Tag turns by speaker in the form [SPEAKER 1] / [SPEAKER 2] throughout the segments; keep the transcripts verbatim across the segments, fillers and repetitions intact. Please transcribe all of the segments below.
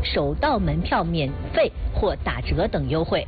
[SPEAKER 1] 首道门票免费或打折等优惠。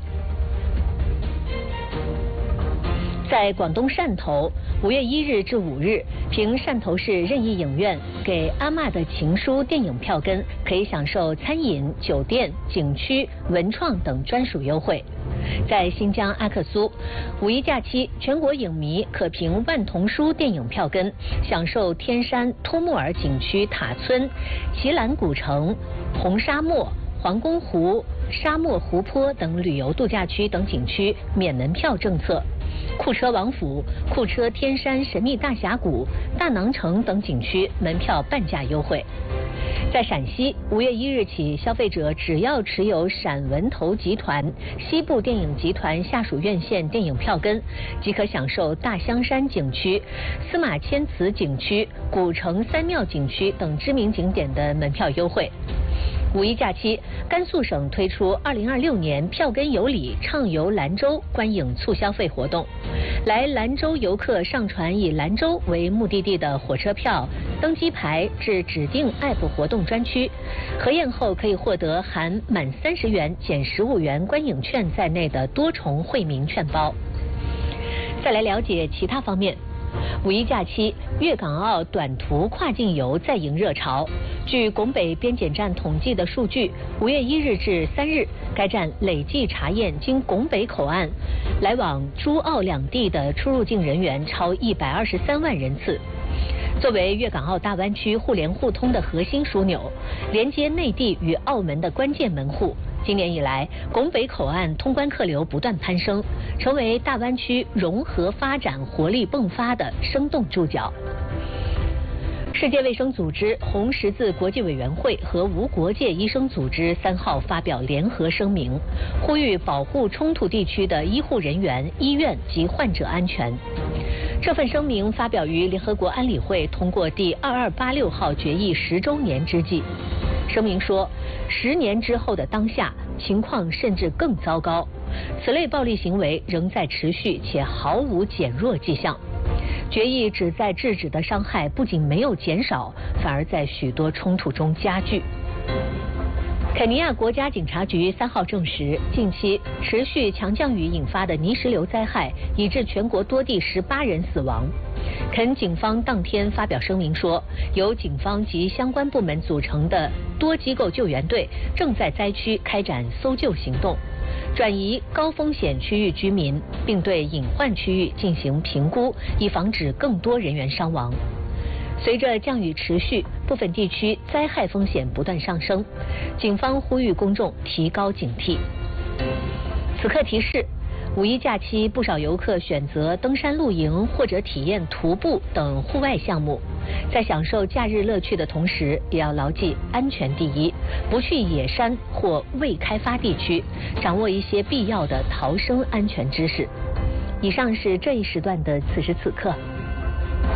[SPEAKER 1] 在广东汕头，五月一日至五日，凭汕头市任意影院给阿嬷的情书电影票根，可以享受餐饮、酒店、景区、文创等专属优惠。在新疆阿克苏，五一假期，全国影迷可凭万童书电影票根，享受天山托木尔景区塔村、奇兰古城、红沙漠、皇宫湖、沙漠湖泊等旅游度假区等景区免门票政策。库车王府、库车天山神秘大峡谷、大囊城等景区门票半价优惠。在陕西，五月一日起，消费者只要持有陕文投集团、西部电影集团下属院线电影票根，即可享受大香山景区、司马迁祠景区、古城三庙景区等知名景点的门票优惠。五一假期，甘肃省推出二零二六年票根有礼畅游兰州观影促消费活动。来兰州游客上传以兰州为目的地的火车票、登机牌至指定 App 活动专区，核验后可以获得含满三十元减十五元观影券在内的多重惠民券包。再来了解其他方面。五一假期，粤港澳短途跨境游再迎热潮。据拱北边检站统计的数据，五月一日至三日，该站累计查验经拱北口岸来往珠澳两地的出入境人员超一百二十三万人次。作为粤港澳大湾区互联互通的核心枢纽，连接内地与澳门的关键门户，今年以来，拱北口岸通关客流不断攀升，成为大湾区融合发展活力迸发的生动注脚。世界卫生组织、红十字国际委员会和无国界医生组织三号发表联合声明，呼吁保护冲突地区的医护人员、医院及患者安全。这份声明发表于联合国安理会通过第二二八六号决议十周年之际。声明说，十年之后的当下，情况甚至更糟糕，此类暴力行为仍在持续且毫无减弱迹象。决议旨在制止的伤害不仅没有减少，反而在许多冲突中加剧。肯尼亚国家警察局三号证实，近期持续强降雨引发的泥石流灾害，已致全国多地十八人死亡。肯警方当天发表声明说，由警方及相关部门组成的多机构救援队正在灾区开展搜救行动，转移高风险区域居民，并对隐患区域进行评估，以防止更多人员伤亡。随着降雨持续，部分地区灾害风险不断上升，警方呼吁公众提高警惕。此刻提示：五一假期，不少游客选择登山露营或者体验徒步等户外项目，在享受假日乐趣的同时，也要牢记安全第一，不去野山或未开发地区，掌握一些必要的逃生安全知识。以上是这一时段的此时此刻。